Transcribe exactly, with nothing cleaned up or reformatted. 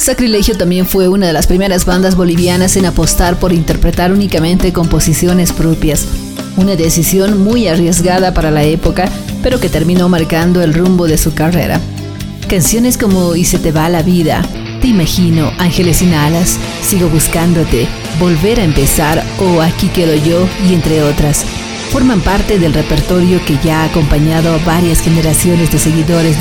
Sacrilegio también fue una de las primeras bandas bolivianas en apostar por interpretar únicamente composiciones propias. Una decisión muy arriesgada para la época, pero que terminó marcando el rumbo de su carrera. Canciones como Y se te va la vida, Te imagino, Ángeles sin alas, Sigo buscándote, Volver a empezar o Aquí quedo yo y entre otras, forman parte del repertorio que ya ha acompañado a varias generaciones de seguidores